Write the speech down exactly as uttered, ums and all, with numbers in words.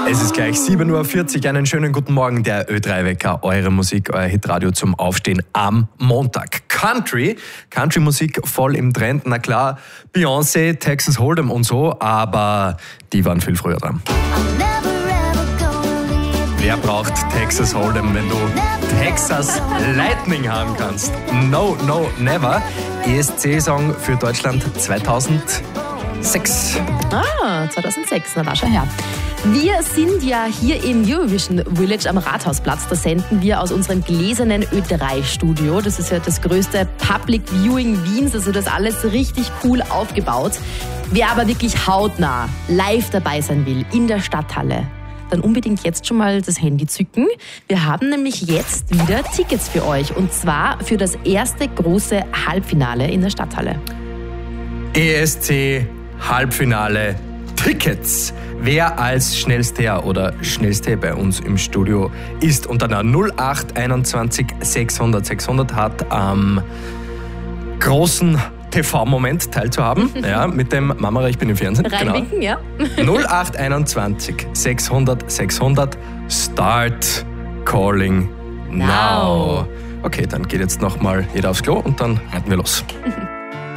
Es ist gleich sieben Uhr vierzig. Einen schönen guten Morgen, der Ö drei Wecker. Eure Musik, euer Hitradio zum Aufstehen am Montag. Country, Country-Musik voll im Trend. Na klar, Beyoncé, Texas Hold'em und so, aber die waren viel früher dran. Wer braucht Texas Hold'em, wenn du Texas Lightning haben kannst? No, no, never. E S C-Song für Deutschland zweitausendsechs. Ah, zweitausendsechs, na war schon her. Wir sind ja hier im Eurovision Village am Rathausplatz. Da senden wir aus unserem gläsernen Ö drei Studio. Das ist ja das größte Public Viewing Wiens, also das alles richtig cool aufgebaut. Wer aber wirklich hautnah live dabei sein will in der Stadthalle, dann unbedingt jetzt schon mal das Handy zücken. Wir haben nämlich jetzt wieder Tickets für euch und zwar für das erste große Halbfinale in der Stadthalle. E S C Halbfinale Tickets. Wer als Schnellster oder Schnellste bei uns im Studio ist und dann null acht einundzwanzig sechshundert sechshundert hat am großen T V-Moment teilzuhaben, ja, mit dem Mama, ich bin im Fernsehen. Reinwinken, genau. Ja. null acht einundzwanzig sechshundert sechshundert Start Calling Now. Now. Okay, dann geht jetzt nochmal jeder aufs Klo und dann reiten wir los.